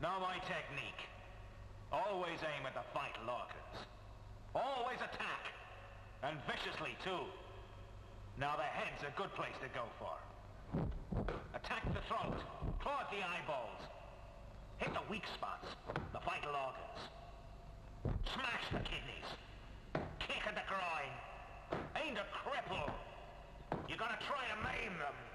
Know my technique. Always aim at the vital organs. Always attack. And viciously, too. Now the head's a good place to go for. Attack the throat. Claw at the eyeballs. Hit the weak spots. The vital organs. Smash the kidneys. Kick at the groin. Aim to cripple. You gotta try and maim them.